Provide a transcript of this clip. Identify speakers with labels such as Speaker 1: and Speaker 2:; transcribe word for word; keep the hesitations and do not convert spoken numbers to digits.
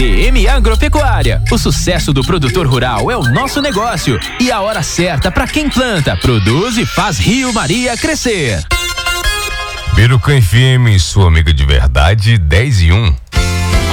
Speaker 1: D M Agropecuária. O sucesso do produtor rural é o nosso negócio e a hora certa para quem planta, produz e faz Rio Maria crescer.
Speaker 2: Birucan F M, sua amiga de verdade, dez e um.